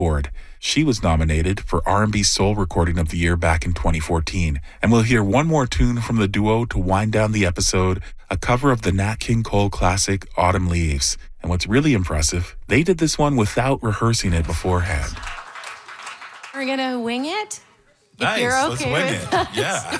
Award. She was nominated for R&B Soul Recording of the Year back in 2014. And we'll hear one more tune from the duo to wind down the episode, a cover of the Nat King Cole classic, Autumn Leaves. And what's really impressive, they did this one without rehearsing it beforehand. We're going to wing it? Nice, If you're okay let's wing with it. that. Yeah.